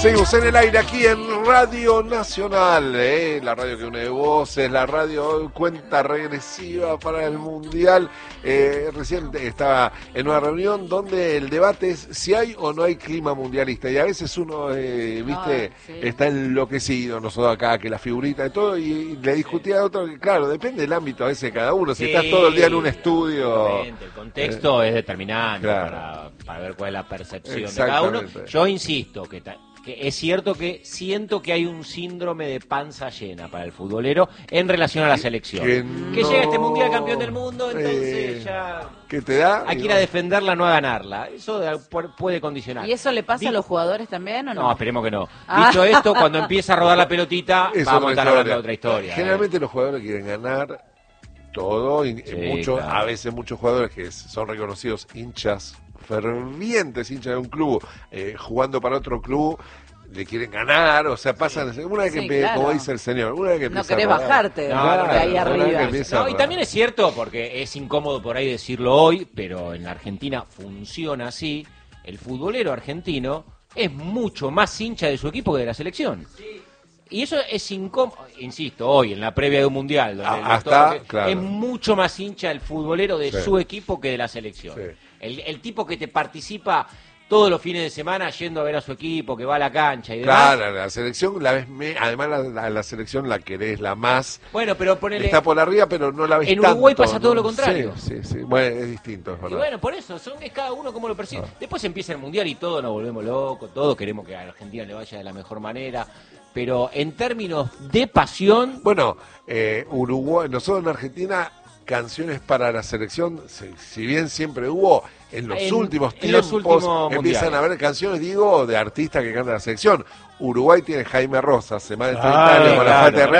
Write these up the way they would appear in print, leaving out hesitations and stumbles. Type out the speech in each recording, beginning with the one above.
Seguimos en el aire aquí en Radio Nacional, la radio que une voces, la radio cuenta regresiva para el Mundial. Recién estaba en una reunión donde el debate es si hay o no hay clima mundialista, y a veces uno, viste, sí, está enloquecido, nosotros acá, que la figurita de todo, y le discutía a otro, que claro, depende del ámbito a veces de cada uno, si estás todo el día en un estudio. El contexto es determinante, claro, para ver cuál es la percepción de cada uno. Yo insisto que es cierto que siento que hay un síndrome de panza llena para el futbolero en relación a la selección. Que llega este mundial campeón del mundo, entonces ya ¿qué te da? hay que ir a defenderla, no a ganarla. Eso puede condicionar. ¿Y eso le pasa a los jugadores también o no? No, esperemos que no. Dicho esto, cuando empieza a rodar la pelotita, vamos a estar hablando de otra historia. Generalmente los jugadores quieren ganar todo, y muchos, claro. A veces muchos jugadores que son reconocidos hinchas, fervientes hinchas de un club, jugando para otro club, le quieren ganar, o sea, pasan, una vez que claro, como dice el señor, una vez que no querés bajarte de ahí arriba. Y también es cierto, porque es incómodo por ahí decirlo hoy, pero en la Argentina funciona así, el futbolero argentino es mucho más hincha de su equipo que de la selección. Y eso es incómodo, insisto, hoy en la previa de un mundial, donde claro, es mucho más hincha el futbolero de su equipo que de la selección. Sí. El tipo que te participa todos los fines de semana yendo a ver a su equipo, que va a la cancha y demás. Claro, la selección la ves, además la selección la querés, la más. Bueno, pero ponele. Está por arriba, pero no la ves en tanto. Uruguay pasa todo lo contrario. Sí. Bueno, es distinto, es verdad. Y bueno, por eso, es cada uno como lo percibe. Después empieza el mundial y todos nos volvemos locos, todos queremos que a Argentina le vaya de la mejor manera. Pero en términos de pasión. Bueno, Uruguay, nosotros en Argentina, canciones para la selección, si bien siempre hubo, en los últimos tiempos empiezan a haber canciones, digo, de artistas que cantan la selección. Uruguay tiene Jaime Rosa, hace más de 30 años con la falta de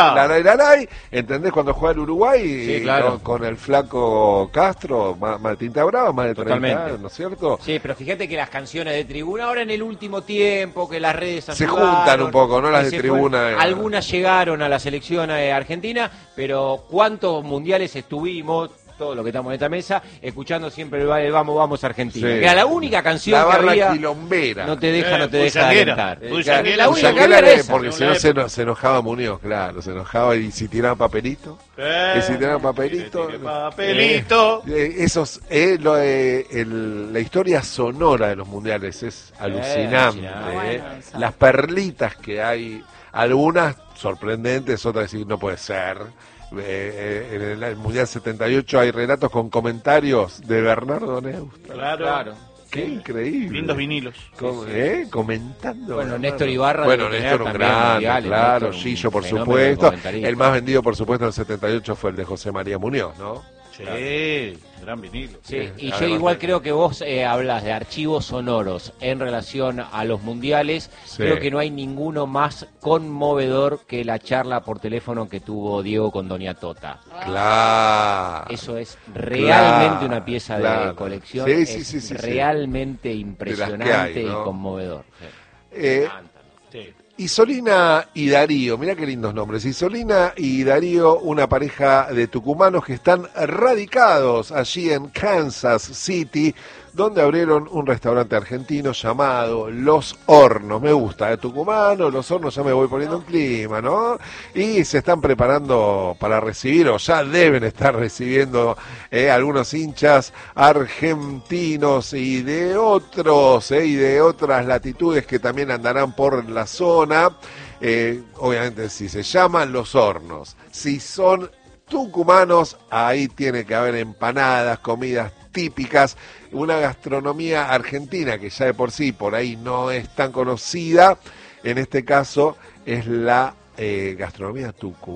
resta, ¿entendés? Cuando juega el Uruguay con el flaco Castro, Martín Brava, más de 30 años, ¿no es cierto? Sí, pero fíjate que las canciones de tribuna, ahora en el último tiempo, que las redes se juntan un poco, ¿no? Las de tribuna. Algunas llegaron a la selección argentina, pero ¿cuántos mundiales estuvimos? Todo lo que estamos en esta mesa, escuchando siempre el Vamos, Vamos Argentina. Que era la única canción que había. Quilombera. No te deja alentar. La única que había era esa. Porque si no se enojaba Muñoz, claro, se enojaba y si tiraban papelito. Esos, la historia sonora de los mundiales es alucinante. Las perlitas que hay, algunas sorprendentes, otras decir no puede ser. En el Mundial 78 hay relatos con comentarios de Bernardo Neustadt. Claro. Qué increíble. Lindos vinilos. Comentando. Bueno, Néstor Ibarra. Bueno, Néstor un grande, claro. Gillo, por supuesto. El más vendido, por supuesto, en el 78 fue el de José María Muñoz, ¿no? Sí, gran vinilo. Sí, y yo igual creo que vos hablas de archivos sonoros en relación a los mundiales. Sí. Creo que no hay ninguno más conmovedor que la charla por teléfono que tuvo Diego con Doña Tota. Claro. Eso es realmente una pieza de colección. Sí, realmente impresionante y conmovedor. Sí. Isolina y Darío, mirá qué lindos nombres. Isolina y Darío, una pareja de tucumanos que están radicados allí en Kansas City, donde abrieron un restaurante argentino llamado Los Hornos. Me gusta, tucumano, Los Hornos, ya me voy poniendo en clima, ¿no? Y se están preparando para recibir, o ya deben estar recibiendo algunos hinchas argentinos y de otras latitudes que también andarán por la zona. Obviamente si se llaman Los Hornos, si son tucumanos, ahí tiene que haber empanadas, comidas típicas, una gastronomía argentina que ya de por sí por ahí no es tan conocida, en este caso es la gastronomía tucumana.